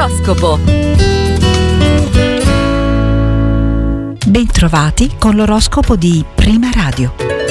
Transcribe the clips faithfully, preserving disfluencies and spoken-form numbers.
L'oroscopo. Bentrovati con l'oroscopo di Prima Radio.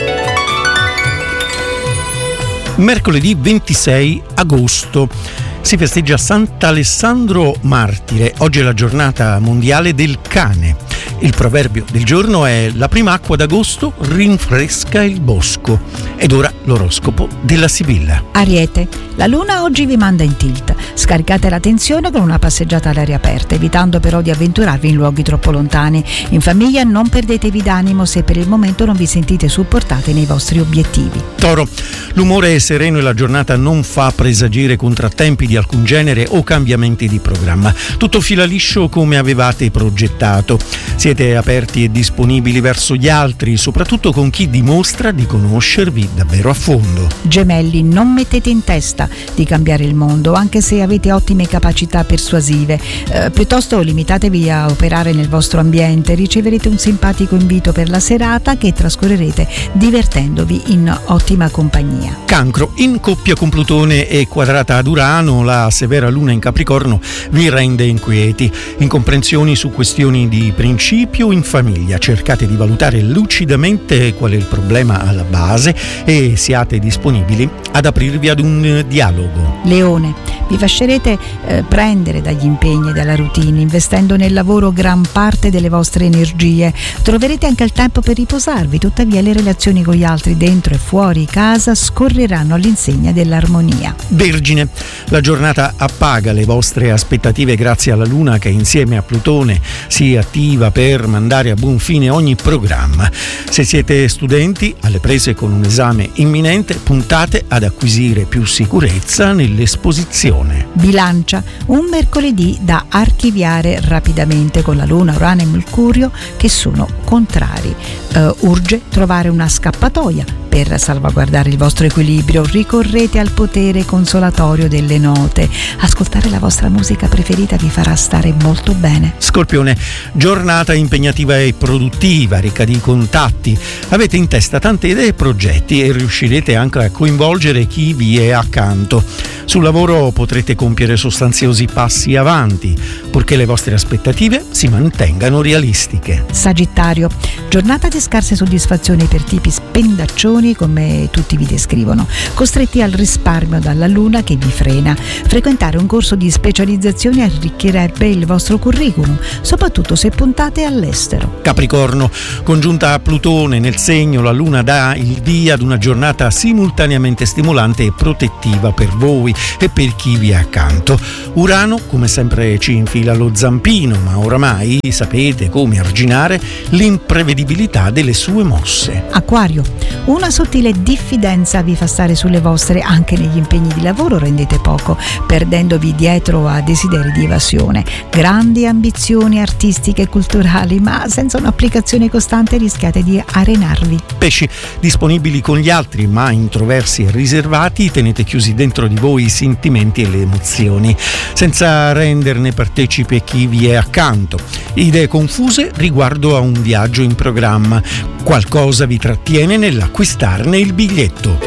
Mercoledì ventisei agosto si festeggia Sant'Alessandro Martire. Oggi è la giornata mondiale del cane. Il proverbio del giorno è: la prima acqua d'agosto rinfresca il bosco. Ed ora l'oroscopo della Sibilla. Ariete, la luna oggi vi manda in tilt. Scaricate la tensione con una passeggiata all'aria aperta, evitando però di avventurarvi in luoghi troppo lontani. In famiglia non perdetevi d'animo se per il momento non vi sentite supportate nei vostri obiettivi. Toro, l'umore è sereno e la giornata non fa presagire contrattempi di alcun genere o cambiamenti di programma. Tutto fila liscio come avevate progettato. Siete aperti e disponibili verso gli altri, soprattutto con chi dimostra di conoscervi davvero a fondo. Gemelli, non mettete in testa di cambiare il mondo, anche se avete ottime capacità persuasive. Eh, piuttosto limitatevi a operare nel vostro ambiente. Riceverete un simpatico invito per la serata che trascorrerete divertendovi in ottima compagnia. Cancro, in coppia con Plutone e quadrata ad Urano, la severa luna in Capricorno vi rende inquieti. Incomprensioni su questioni di principio in famiglia. Cercate di valutare lucidamente qual è il problema alla base e siate disponibili ad aprirvi ad un dialogo. Leone, vi lascerete eh, prendere dagli impegni e dalla routine, investendo nel lavoro gran parte delle vostre energie. Troverete anche il tempo per riposarvi, tuttavia le relazioni con gli altri dentro e fuori casa scorreranno all'insegna dell'armonia. Vergine, la giornata appaga le vostre aspettative grazie alla luna che insieme a Plutone si attiva per mandare a buon fine ogni programma. Se siete studenti alle prese con un esame imminente, puntate ad acquisire più sicurezza nell'esposizione. Bilancia, un mercoledì da archiviare rapidamente con la luna, Urano e Mercurio che sono contrari. Uh, urge trovare una scappatoia per salvaguardare il vostro equilibrio. Ricorrete al potere consolatorio delle note. Ascoltare la vostra musica preferita vi farà stare molto bene. Scorpione, giornata impegnativa e produttiva, ricca di contatti. Avete in testa tante idee e progetti e riuscirete anche a coinvolgere chi vi è accanto. Sul lavoro potrete compiere sostanziosi passi avanti, purché le vostre aspettative si mantengano realistiche. Sagittario, giornata di scarse soddisfazioni per tipi spendaccioni come tutti vi descrivono, costretti al risparmio dalla luna che vi frena. Frequentare un corso di specializzazione arricchirebbe il vostro curriculum, soprattutto se puntate all'estero. Capricorno, congiunta a Plutone nel segno, la luna dà il via ad una giornata simultaneamente stimolante e protettiva per voi e per chi vi è accanto. Urano, come sempre, ci infila lo zampino, ma oramai sapete come arginare l'imprevedibilità delle sue mosse. Acquario, una sottile diffidenza vi fa stare sulle vostre, anche negli impegni di lavoro rendete poco, perdendovi dietro a desideri di evasione. Grandi ambizioni artistiche e culturali, ma senza un'applicazione costante rischiate di arenarvi. Pesci, disponibili con gli altri ma introversi e riservati, tenete chiusi dentro di voi i sentimenti e le emozioni, senza renderne partecipe chi vi è accanto. Idee confuse riguardo a un viaggio in programma. Qualcosa vi trattiene nell'acquistarne il biglietto.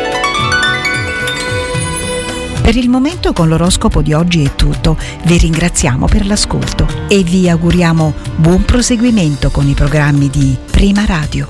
Per il momento con l'oroscopo di oggi è tutto. Vi ringraziamo per l'ascolto e vi auguriamo buon proseguimento con i programmi di Prima Radio.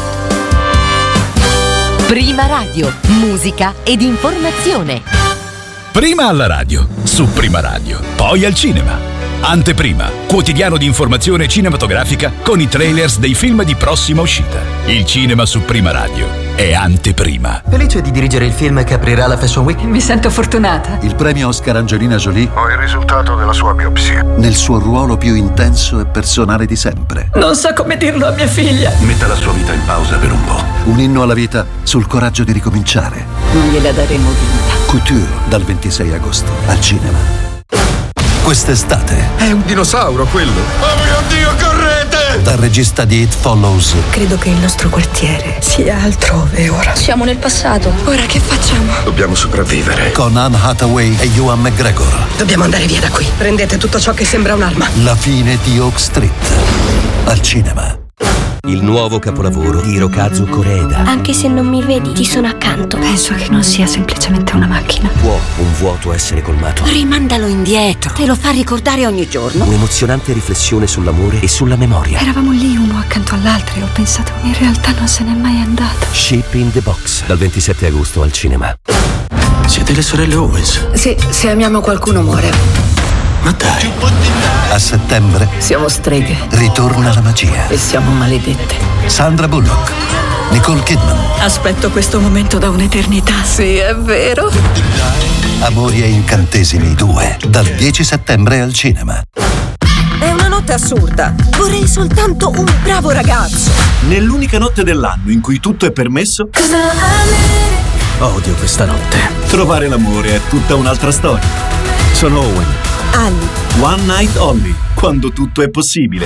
Prima Radio, musica ed informazione. Prima alla radio, su Prima Radio, poi al cinema. Anteprima, quotidiano di informazione cinematografica con i trailers dei film di prossima uscita. Il cinema su Prima Radio è Anteprima. Felice di dirigere il film che aprirà la Fashion Week. Mi sento fortunata. Il premio Oscar Angelina Jolie. Ho il risultato della sua biopsia. Nel suo ruolo più intenso e personale di sempre. Non so come dirlo a mia figlia. Metta la sua vita in pausa per un po'. Un inno alla vita sul coraggio di ricominciare. Non gliela daremo vinta. Couture, dal ventisei agosto, al cinema. Quest'estate. È un dinosauro quello. Oh mio Dio, correte! Dal regista di It Follows. Credo che il nostro quartiere sia altrove ora. Siamo nel passato. Ora che facciamo? Dobbiamo sopravvivere. Con Anne Hathaway e Ewan McGregor. Dobbiamo andare via da qui. Prendete tutto ciò che sembra un'arma. La fine di Oak Street. Al cinema. il nuovo capolavoro di Hirokazu Koreeda. Anche se non mi vedi, ti sono accanto. Penso che non sia semplicemente una macchina. Può un vuoto essere colmato? Rimandalo indietro. Te lo fa ricordare ogni giorno. Un'emozionante riflessione sull'amore e sulla memoria. Eravamo lì uno accanto all'altro e ho pensato, in realtà non se n'è mai andato. Ship in the Box, dal ventisette agosto al cinema. Siete le sorelle Owens? Sì, se amiamo qualcuno muore. Ma dai. A settembre Siamo streghe ritorna la magia. e siamo maledette. Sandra Bullock, Nicole Kidman. Aspetto questo momento da un'eternità. Sì, è vero. Amori e incantesimi due, dal dieci settembre al cinema. È una notte assurda. Vorrei soltanto un bravo ragazzo. Nell'unica notte dell'anno in cui tutto è permesso, odio questa notte. Trovare l'amore è tutta un'altra storia. Sono Owen. Ali. One Night Only, quando tutto è possibile.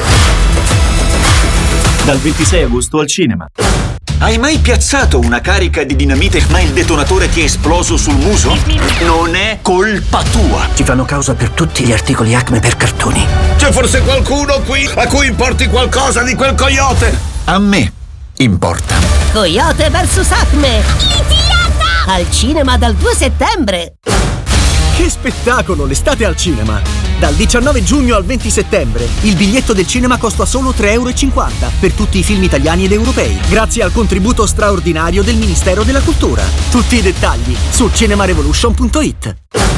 Dal ventisei agosto al cinema. Hai mai piazzato una carica di dinamite ma il detonatore ti è esploso sul muso? Non è colpa tua. Ci fanno causa per tutti gli articoli Acme per cartoni. C'è forse qualcuno qui a cui importi qualcosa di quel coyote? A me importa. Coyote versus Acme. Al cinema dal due settembre. Che spettacolo, l'estate al cinema! Dal diciannove giugno al venti settembre il biglietto del cinema costa solo tre euro e cinquanta per tutti i film italiani ed europei, grazie al contributo straordinario del Ministero della Cultura. Tutti i dettagli su cinemarevolution punto it.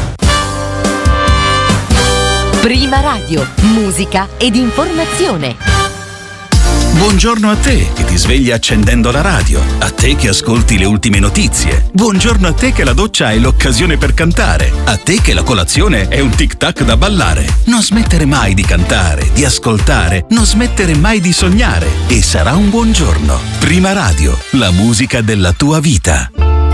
Prima Radio, musica ed informazione. Buongiorno a te che ti svegli accendendo la radio, a te che ascolti le ultime notizie. Buongiorno a te che la doccia è l'occasione per cantare, a te che la colazione è un tic-tac da ballare. Non smettere mai di cantare, di ascoltare, non smettere mai di sognare e sarà un buon giorno. Prima Radio, la musica della tua vita.